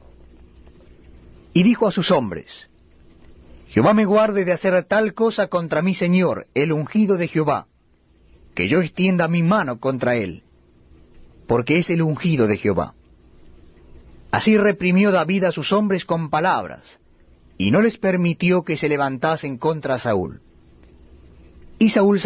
Y dijo a sus hombres, Jehová me guarde de hacer tal cosa contra mi señor, el ungido de Jehová, que yo extienda mi mano contra él. porque es el ungido de Jehová. Así reprimió David a sus hombres con palabras, y no les permitió que se levantasen contra Saúl. Y Saúl